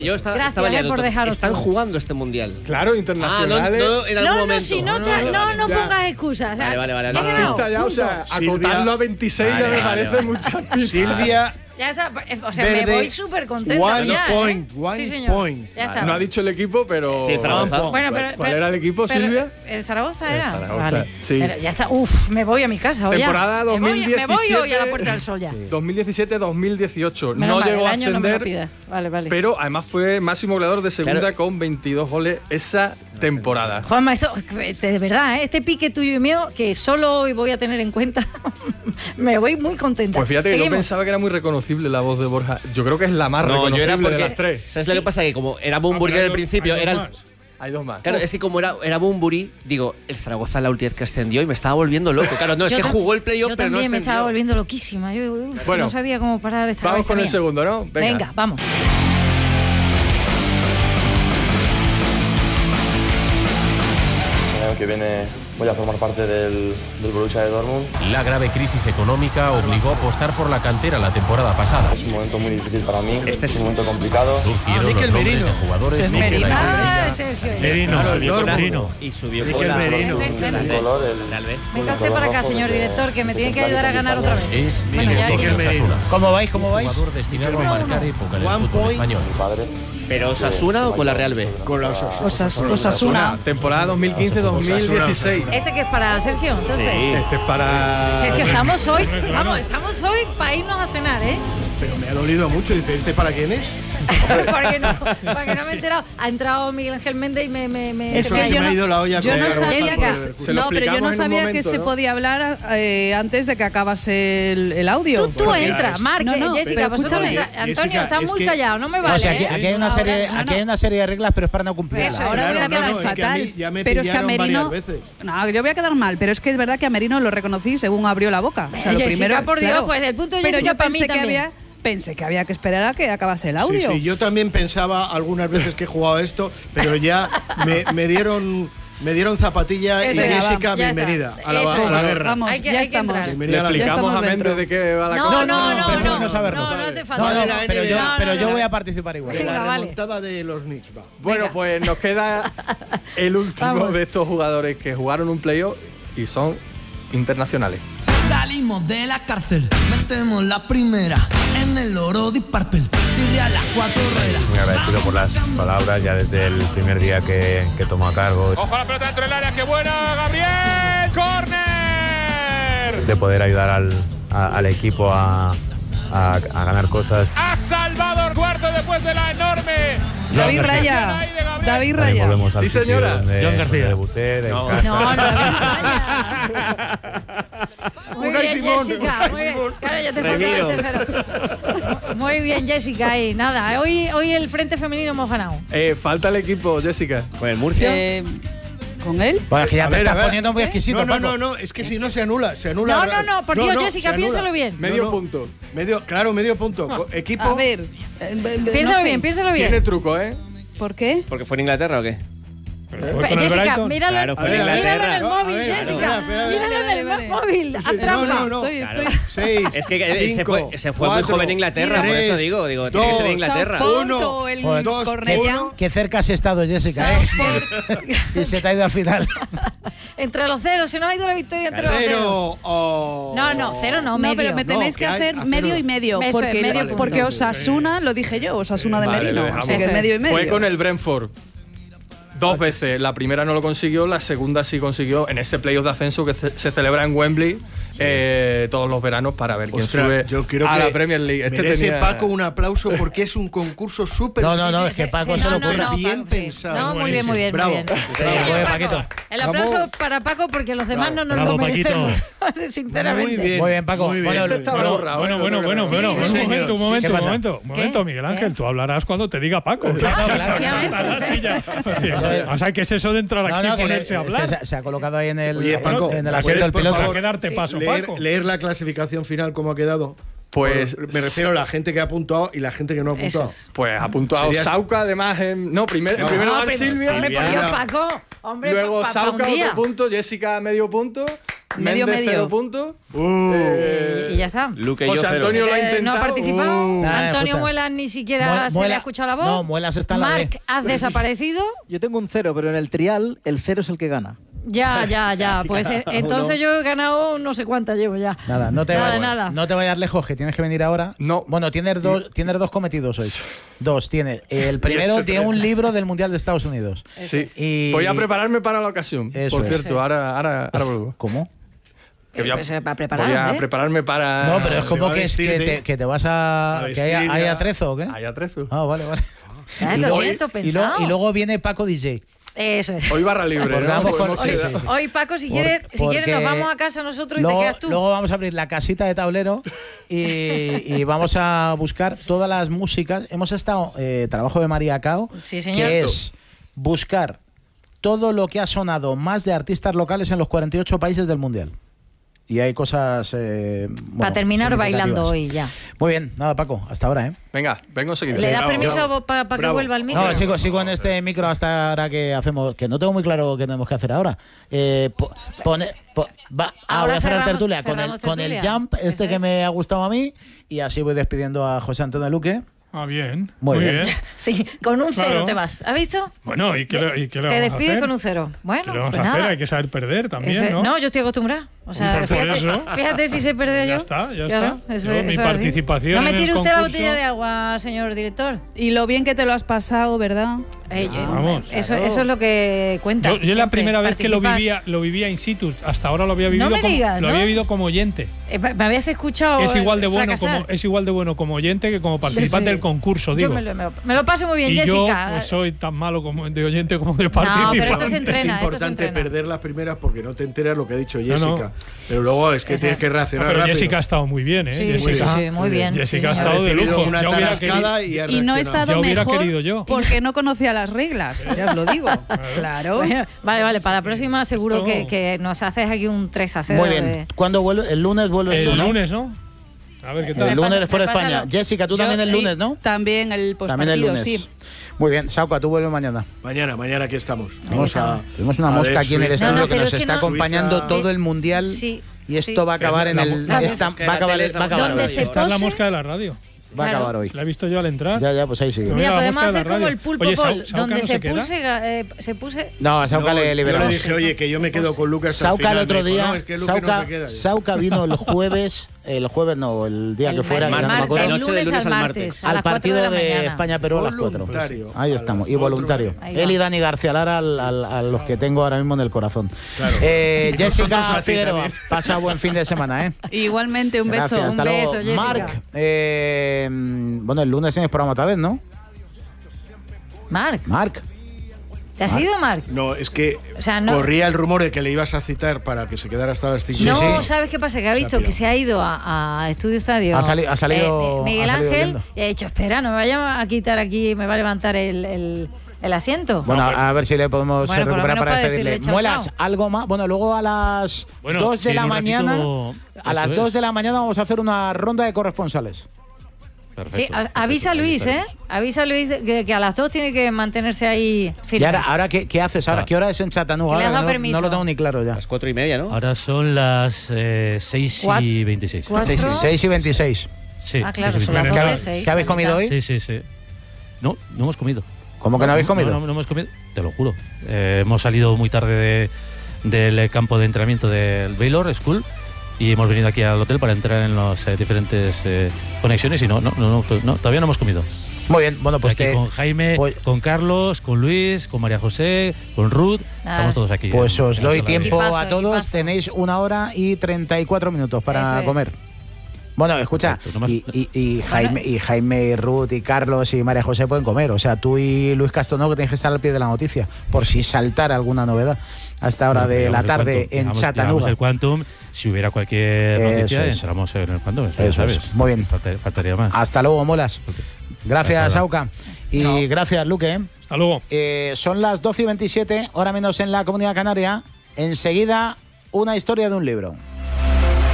Yo estaba Gracias liado. por dejaros. Están jugando este mundial. Claro, internacionales. En algún No, momento. si no pongas excusas. Vale. He ganado, Ya, o sea, punto. acotarlo a 26 ya me parece mucha pista. Silvia. Ya está, o sea, Verde, me voy súper contenta one ya, point, ¿eh? one Sí, señor. point. Ya está. No ha dicho el equipo, pero. Sí, Zaragoza. Bueno, pero, ¿Cuál era el equipo, pero- Silvia? ¿El Zaragoza era? Zaragoza, Vale. sí. Pero ya está. Uf, me voy a mi casa. Oye. Temporada Me voy 2017. hoy a la Puerta del Sol ya. 2017-2018. Menos No mal, llegó el a año no me lo ascender, pidas. Vale. pero además fue máximo goleador de segunda Claro. con 22 goles esa temporada. Juanma, esto, de verdad, este pique tuyo y mío, que solo hoy voy a tener en cuenta, me voy muy contenta. Pues fíjate que yo Seguimos. pensaba que era muy reconocible la voz de Borja. Yo creo que es la más No, yo reconocible era porque. de las tres. ¿Sabes lo que pasa? Que como era Bunbury desde el principio, era el. Hay dos más. Claro, es que como era Bunbury, digo, el Zaragoza la última vez que ascendió y me estaba volviendo loco. Claro, no, es que jugó el playoff, Yo pero no también me ascendió. estaba volviendo loquísima. Yo Bueno, no sabía cómo parar esta Vamos cabeza con el mía. segundo, ¿no? Venga, vamos. El año que viene voy a formar parte del Borussia de Dortmund. La grave crisis económica obligó a apostar por la cantera la temporada pasada. Es un momento muy difícil para mí, este es un momento complicado. Surgieron los nombres de jugadores que quedan Ah, Sergio. Merino, subió con Merino. Y subió Mikel con la. Merino. El color, el Venga usted color para acá, rojo señor desde- director, que me tiene que desde ayudar a ganar otra vez. Es Bueno, el ya autor de hay que- Osasuna. ¿Cómo vais? ¿Cómo vais? Jugador destinado a marcar época en el One fútbol point. español. Mi padre. ¿Pero Osasuna o con la Real B? Con la Osasuna. Temporada 2015-2016. ¿Este que es para Sergio? Entonces. Este es para. Sergio, estamos hoy para irnos a cenar, ¿eh? Pero me ha dolido mucho. Dice, ¿este para quién es? porque no me he enterado. Ha entrado Miguel Ángel Méndez y me Eso que se me ha ido la olla. yo con no el sabía Zaragoza que- por- Se lo No, pero yo no explicamos en un sabía momento, que se ¿no? podía hablar antes de que acabase el audio. Tú entras, Marc, No, Jessica, pero vosotros escúchame, entra. Antonio, Jessica, estás es muy que- callado, no me vale. O sea, aquí, ¿eh? aquí hay una serie, Ahora, aquí hay una serie de reglas, pero es para no cumplirlas. Eso, ahora Claro, voy a quedar no, es que a fatal. mí ya me Pero es que a pillaron Merino. varias veces. No, yo voy a quedar mal, pero es que es verdad que a Merino lo reconocí según abrió la boca. O sea, lo Jessica, primero, por Dios, claro. pues el punto de Pero Jessica yo para mí pensé que había que esperar a que acabase el Sí, audio. sí, yo también pensaba algunas veces que he jugado esto, pero ya me dieron zapatilla y Eso, venga, Jessica, vamos, ya bienvenida está. a la Eso, guerra. Vamos, Hay que ya entrar. estamos. Le Bienvenida a la guerra. explicamos a estamos Méndez dentro. de qué va la No, cosa. no, prefiero no saberlo. no hace falta. No, la pero yo, NBA. pero yo voy a participar igual. De la Venga, vale. remontada de los Knicks, va. Bueno, Venga. pues nos queda el último Vamos. de estos jugadores que jugaron un playoff y son internacionales. Salimos de la cárcel, metemos la primera en el oro de Purple, chirria las 4 ruedas. Muy agradecido por las palabras ya desde el primer día que tomó a cargo. Ojo a la pelota dentro del área, qué buena, Gabriel, córner. De poder ayudar al equipo a ganar cosas. Ha salvado el cuarto después de la enorme. David recepción Raya. ahí de Gabriel. David También Raya. volvemos al Sí, sitio señora. donde, John García. donde debuté, No. casa. No, Muy Unai bien, Simón, Jessica. Unai Muy bien. Simón. Claro, ya te falta Remiro. el tercero. Muy bien, Jessica. Ahí, nada. Hoy el Frente Femenino hemos ganado. Falta el equipo, Jessica. ¿Con el Murcia? ¿Con él? Pues que ya A te ver, estás a ver. poniendo muy exquisito, No, Paco. no, es que si no se anula. No, por Dios, Jessica, se anula. piénsalo bien. Medio punto. Medio punto. Equipo. A ver. Piénsalo bien. Tiene truco, ¿eh? ¿Por qué? ¿Porque fue en Inglaterra o qué? Jessica, míralo, Claro, fue en míralo en Inglaterra. el móvil, A ver, Jessica. espera. Míralo en el Vale. móvil. Haz trampa. No. Estoy. 6. Es que se fue muy joven a Inglaterra, por eso digo, tiene que ser de Inglaterra. Uno, el Joder, dos, Cornellá. uno. Qué cerca has estado, Jessica, ¿eh? Y se te ha ido al final. Entre los dedos, se nos ha ido la victoria entre los dedos. 0. No, cero no, No, medio. pero me tenéis que que hay hacer a medio cero. y medio. Eso es, Porque, medio punto. porque Osasuna, lo dije yo, Osasuna de Vale, Merino. lo dejamos. Así que Eso medio y es. medio. Fue con el Brentford. 2 veces. La primera no lo consiguió, la segunda sí consiguió en ese playoff de ascenso que se celebra en Wembley todos los veranos para ver quién Ostras, sube yo creo a que la Premier League. merece Paco un aplauso porque es un concurso súper. No, es que Paco se lo ocurre. Bien Paco, sí. pensado. No, muy bien, muy bien. Bravo. Muy bien. Bravo, Sí, muy bien, Paco. Paquito. El aplauso para Paco porque los demás no nos Bravo, lo merecemos. Muy Sinceramente. bien. Muy bien, Paco. Muy bien. Bueno, Este estaba bueno, borrado, Bueno, no sé qué un sí, momento, ¿Qué pasa? un momento, Miguel Ángel, ¿Qué? tú hablarás cuando te diga Paco. O sea, ¿qué es eso de entrar aquí y que ponerse a es que hablar? se ha colocado ahí en el, Oye, Paco, en el ¿puedes, asiento del por piloto. favor, Hay que darte paso, Paco. leer la clasificación final cómo ha quedado. Pues Me refiero a la gente que ha apuntado y la gente que no ha Eso apuntado. es. Pues apuntó a Sería- Sauca, además en. No, primero No, lugar pero- Silvia. Hombre, por Dios, Paco. Hombre, Luego pa' un Sauca día. otro punto, Jessica medio punto. Medio, Méndez, medio. 0 puntos. Y ya está. Luque y yo José cero. Antonio lo ha intentado. No ha participado. Nada, Antonio escucha. Muelas ni siquiera se le ha escuchado la voz. No, Muelas está en la Marc, B. has desaparecido. Yo tengo un 0, pero en el trial el 0 es el que gana. Ya. Pues entonces yo he ganado no sé cuántas llevo ya. Nada, no te vayas lejos, que tienes que venir ahora. No. Bueno, tienes dos cometidos hoy. Dos tienes. El primero tiene un libro del Mundial de Estados Unidos. Sí. Y Voy a prepararme para la ocasión. Eso Por es. cierto, ahora vuelvo. ¿Cómo? Que voy a, Pues, para preparar, voy a ¿eh? prepararme para. No, pero es se como va a que vestir te vas a. vestir Que hay ya. atrezo, ¿o qué? Hay atrezo. Ah, vale. Lo siento, pensado. Y luego viene Paco DJ. Eso es. Hoy barra libre. Porque ¿no? vamos con- Podemos sí, quedar. sí, sí. Hoy, Paco, si quieres porque nos vamos a casa nosotros y Luego, te quedas tú. luego vamos a abrir la casita de tablero y vamos a buscar todas las músicas. Hemos estado, trabajo de María Cao, Sí, señor. que es buscar todo lo que ha sonado más de artistas locales en los 48 países del Mundial. Y hay cosas... Para terminar bailando hoy ya. Muy bien, nada, Paco, hasta ahora, ¿eh? Venga, vengo seguido. ¿Le das Bravo, permiso bravo. para que Bravo. vuelva al micro? No, sigo en este micro hasta ahora que hacemos, que no tengo muy claro qué tenemos que hacer ahora. Voy a cerrar tertulia con el jump, Eso que es. me ha gustado a mí, y así voy despidiendo a José Antonio Luque. Ah, bien. Muy bien. Sí, con un 0 Claro. te vas. ¿Has visto? Bueno, ¿y qué le Te vamos a despides hacer? con un 0. Bueno, ¿Qué le vamos pues a hacer? nada. Hay que saber perder también, Eso- ¿no? yo estoy acostumbrada. O sea, Por eso. fíjate si sé perder yo. Ya está, ya Claro, está. eso- Yo, mi eso es así. participación No me en el tire usted la concurso- botella de agua, señor director. Y lo bien que te lo has pasado, ¿verdad? Vamos. Eso es lo que cuenta. Yo la siempre, primera vez que participar. lo vivía in situ. Hasta ahora lo había vivido me digas, lo ¿no? había vivido como oyente. Me habías escuchado. Es igual de bueno fracasar. como oyente que como participante Sí. del concurso, Yo digo. me lo paso muy bien, y Jessica. yo pues, soy tan malo como de oyente como de participante. pero esto se Es entrena, importante perder las primeras porque no te enteras lo que ha dicho Jessica. no. Pero luego es que Esa- tienes que No, reaccionar pero rápido. Jessica ha estado muy bien, ¿eh? Sí, Jessica, sí, muy bien. Jessica Sí, ha señor. estado de Recibido lujo. una Ya hubiera tarascada querido- y ha Y no he reaccionado. estado Ya hubiera mejor querido yo. porque no conocía las reglas, ya os lo digo. Claro. Bueno, vale, para la próxima seguro Esto- que nos haces aquí un 3-0. Muy bien. ¿Cuándo vuelve? El lunes vuelves El tú, ¿no? lunes, ¿no? A ver qué tal. El lunes Repasa- por España. repásalo. Jessica, tú Yo también el sí, lunes, ¿no? También el También el postpartido, lunes. sí. Muy bien, Sauca, tú vuelves mañana. Mañana aquí estamos. Tenemos una a mosca ver aquí en el Suiza. estudio No, que pero nos es que está no- acompañando Suiza- todo el mundial. Sí. Y esto va a acabar en el. La esta- mosca va a acabar, va a acabar Donde hoy. se Esta es la pose- mosca de la radio. Va a Claro. acabar hoy. La he visto yo al entrar. Ya, pues ahí sigue. Mira, Mira, la podemos mosca de la hacer como radio. el pulpo Oye, Paul, Sauca donde no se queda. se puse. No, a Sauca le Yo liberamos. le dije, oye, que yo me quedo con Lucas al Sauca el final. otro Me dijo, día. no, es que Lucas no Sauca, se queda. Sauca vino el jueves no, el día que fuera, el que no me martes, acuerdo. el Noche de lunes lunes al al martes. martes. a Al las 4 partido de la de mañana. España-Perú a las 4. Voluntario. Ahí estamos, y voluntario. Ahí va. Él y Dani García Lara a los que tengo ahora mismo en el corazón. Claro. Jessica Nosotros a ti Figueroa, también. pasa buen fin de semana, ¿eh? Igualmente, un beso. Gracias, hasta Un luego. beso, Jessica. Marc, bueno, el lunes tienes programa otra vez, ¿no? Marc, ¿te has ido, Marc? No, es que O sea, no- corría el rumor de que le ibas a citar para que se quedara hasta las 5. No, ¿sabes qué pasa? Que ha visto que se ha ido a Estudio Estadio. Ha salido Miguel ha salido Ángel viendo. y ha dicho, espera, no me vaya a quitar aquí, me va a levantar el asiento. Bueno, a ver si le podemos Bueno, por lo recuperar menos para para despedirle. decirle chao, Muelas, chao. algo más. Bueno, luego a las 2 de sí, la un mañana. ratito, A las eso 2 es. de la mañana vamos a hacer una ronda de corresponsales. Sí, avisa a Luis, ¿eh? Avisa a Luis que a las 2 tiene que mantenerse ahí Y firme. ahora ¿qué haces ahora? ¿Qué hora es en Chattanooga? Que le has Ahora dado no, permiso. no lo tengo ni claro ya. Las 4:30, ¿no? Ahora son las 6:26. 6 y 26. Sí, Ah, claro, sí, son las ¿Qué 12, habéis- 6. ¿Qué habéis comido hoy? Sí, sí, sí. No hemos comido. ¿Cómo que no habéis comido? No hemos comido, te lo juro. Hemos salido muy tarde del campo de entrenamiento del Baylor School y hemos venido aquí al hotel para entrar en las diferentes conexiones y no, todavía no hemos comido. Muy bien, bueno, pues aquí con Jaime, con Carlos, con Luis, con María José, con Ruth, estamos todos aquí. Pues os en doy la tiempo sala. a todos. Tenéis 1 hora y 34 minutos Eso para es. comer. Bueno, escucha, y Jaime y Ruth y Carlos y María José pueden comer. O sea, tú y Luis Castono que tenéis que estar al pie de la noticia por si saltara alguna novedad a esta hora de la tarde en Chattanooga. El Quantum, si hubiera cualquier noticia, Eso es. entramos en el Quantum. Eso ¿sabes? es. Muy bien. Faltaría más. Hasta luego, Molas. Gracias, Hasta Sauca. Y gracias, Luque. Hasta luego. Son las 12:27, hora menos en la Comunidad Canaria. Enseguida, una historia de un libro.